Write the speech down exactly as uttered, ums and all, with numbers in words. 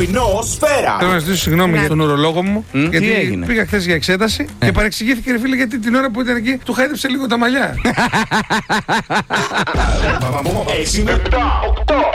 Πρωινό Σφαίρα. Θέλω να ζητήσω συγγνώμη για τον ουρολόγο μου. Mm, γιατί τι έγινε? πήγα χθες για εξέταση ε. και παρεξηγήθηκε, ρε φίλε, γιατί την ώρα που ήταν εκεί του χάιδεψε λίγο τα μαλλιά. έξι με επτά, οκτώ.